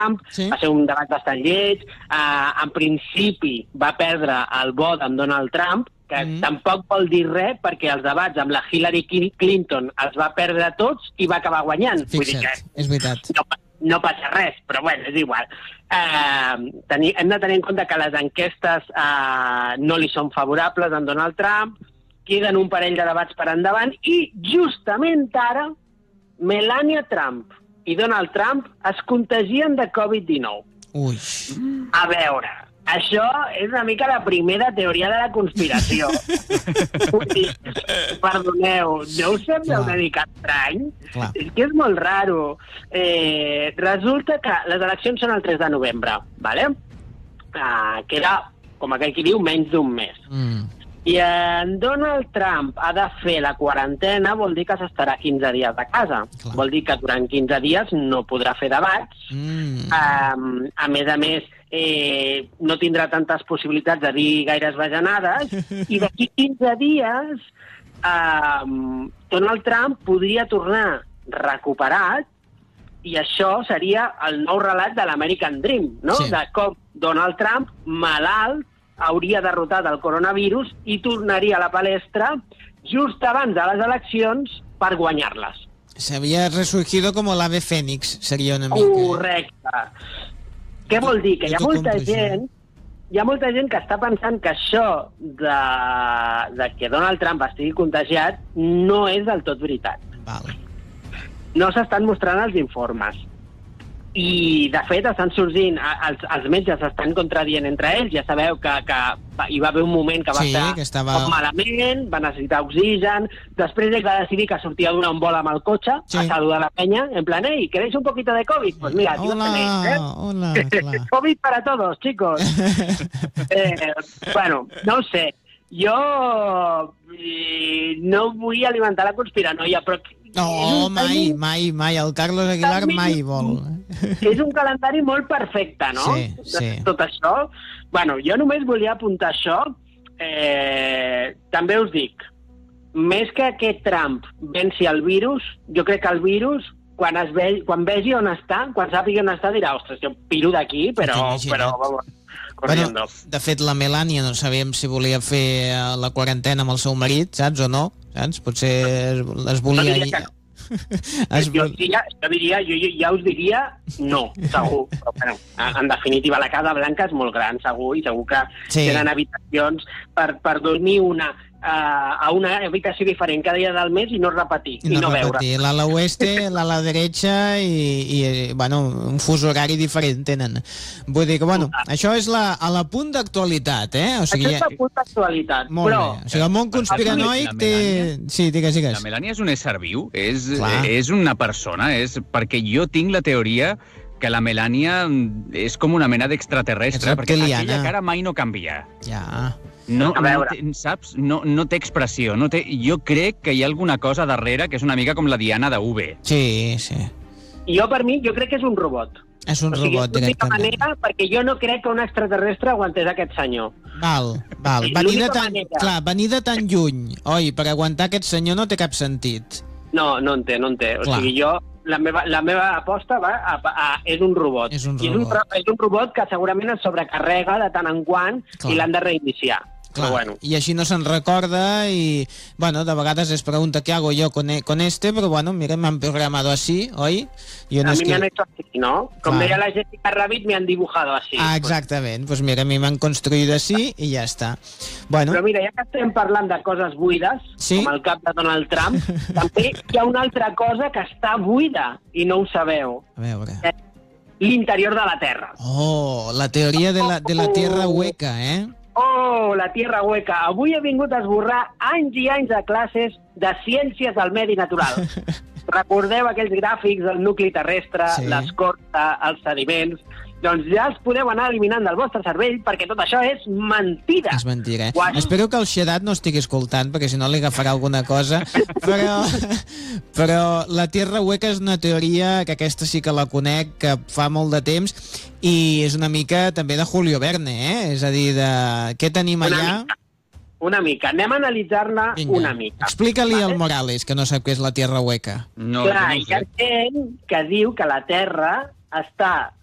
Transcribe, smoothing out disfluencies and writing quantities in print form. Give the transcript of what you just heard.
Trump, va ser un debat bastant lleig, en principi va perdre el vot amb Donald Trump, que tampoc vol dir res, perquè els debats amb la Hillary Clinton els va perdre tots i va acabar guanyant. Fixa't, vull dir que és veritat. No passa res, però bueno, és igual. Hem de tenir en compte que les enquestes no li són favorables a Donald Trump, queden un parell de debats per endavant i justament ara Melania Trump i Donald Trump es contagien de Covid-19. Ui. A veure, això és una mica la primera teoria de la conspiració. Perdoneu, no us sembla una mica estrany? Clar. És que és molt raro. Resulta que les eleccions són el 3 de novembre, ¿vale? Queda, com aquell qui diu, menys d'un mes. I en Donald Trump ha de fer la quarantena, vol dir que s'estarà 15 dies a casa. Clar. Vol dir que durant 15 dies no podrà fer debats. A més, no tindrà tantes possibilitats de dir gaires bajanades. I d'aquí 15 dies Donald Trump podria tornar recuperat i això seria el nou relat de l'American Dream, no? Sí. De com Donald Trump, malalt, hauria derrotat el coronavirus i tornaria a la palestra just abans de les eleccions per guanyar-les. S'havia resurgido com l'ave Fènix, seria una mica. Correcte. Què vol dir? Que hi ha molta gent que està pensant que això de que Donald Trump estigui contagiat no és del tot veritat. Val. No s'estan mostrant els informes. I, de fet, estan sorgint, els metges estan contradient entre ells, ja sabeu que hi va haver un moment que va estar poc malament, va necessitar oxigen, després ell va decidir que sortia a donar un vol amb el cotxe, a saludar la penya, en plan, hey, ¿queréis un poquito de COVID? Pues mira, aquí lo tenéis, Hola, COVID para todos, chicos. Bueno, no ho sé, jo no vull alimentar la conspiranoia, però no, mai. El Carlos Aguilar mai vol. És un calendari molt perfecte, no? Sí. Tot això. Bueno, jo només volia apuntar això. També us dic, més que aquest Trump venci el virus, jo crec que el virus, quan vegi on està, quan sàpigui on està, dirà, ostres, jo piro d'aquí, però bueno, de fet, la Melania no sabíem si volia fer la quarantena amb el seu marit, saps, o no? Saps? Potser es volia... Jo ja us diria no, segur. Però, bueno, en definitiva, la Casa Blanca és molt gran, segur, i segur que tenen habitacions per dormir a una habitació diferent cada dia del mes i no repetir, i no veure. L'ala oeste, l'ala derecha i bueno, un fus horari diferent tenen. Vull dir que, bueno, això és a la punt d'actualitat, O sigui, això és la punt d'actualitat, molt bé. O sigui, el món conspiranoic té... Sí, digues. La Melania és un ésser viu, és una persona, perquè jo tinc la teoria que la Melania és com una mena d'extraterrestre, perquè aquella cara mai no canvia. Ja... saps? No té expressió. Jo crec que hi ha alguna cosa darrere que és una mica com la Diana de V. Sí. Jo crec que és un robot. És un robot, directament. Perquè jo no crec que un extraterrestre aguantés aquest senyor. Val. Venir de tan lluny, oi, per aguantar aquest senyor no té cap sentit. No en té. O sigui, jo... La meva aposta és un robot. És un robot que segurament es sobrecarrega de tant en quant i l'han de reiniciar. Clar, bueno. I així no se'n recorda i, bueno, de vegades es pregunta què hago yo con este, però bueno, mira, me han programado así, oi? A mi me han hecho así, ¿no? Com deia la Jessica Rabbit, me han dibujado así. Exactament, pues mira, a mi m'han construït així i ja està. Bueno. Però mira, ja que estem parlant de coses buides, com el cap de Donald Trump, també hi ha una altra cosa que està buida i no ho sabeu. A veure. L'interior de la Terra. Oh, la teoria de la Tierra hueca, Oh, la Tierra hueca. Avui he vingut a esborrar anys i anys de classes de ciències del medi natural. Recordeu aquells gràfics del nucli terrestre, l'escorça, els sediments... Doncs ja els podeu anar eliminant del vostre cervell perquè tot això és mentida. És mentida, Espero que el Xedat no estigui escoltant perquè si no li agafarà alguna cosa. Però la Tierra hueca és una teoria que aquesta sí que la conec, que fa molt de temps, i és una mica també de Julio Verne, És a dir, de què tenim allà... Una mica. Anem a analitzar-la una mica. Explica-li al Morales, que no sap què és la Tierra hueca. Clar, hi ha gent que diu que la Terra està